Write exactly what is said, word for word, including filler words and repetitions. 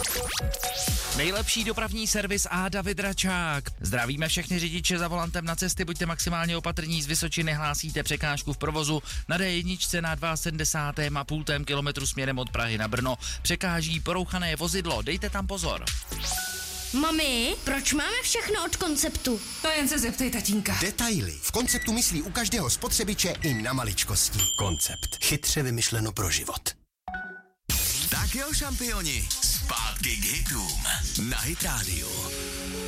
Nejlepší dopravní servis a David Račák. Zdravíme všechny řidiče za volantem na cesty, buďte maximálně opatrní, z Vysočiny hlásíte překážku v provozu na D jedna na sedmdesátém dva a půl kilometru směrem od Prahy na Brno. Překáží porouchané vozidlo, dejte tam pozor. Mami, proč máme všechno od Konceptu? To jen se zeptej tatínka. Detaily. V Konceptu myslí u každého spotřebiče i na maličkosti. Koncept. Chytře vymyšleno pro život. Tak jo, šampioni, zpátky k hitům na Hit Radio.